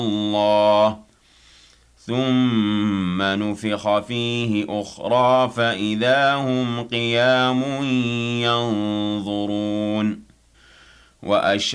اللَّهِ ثُمَّ نُفِخَ فِيهِ أُخْرَىٰ فَإِذَا هُمْ قِيَامٌ يَنظُرُونَ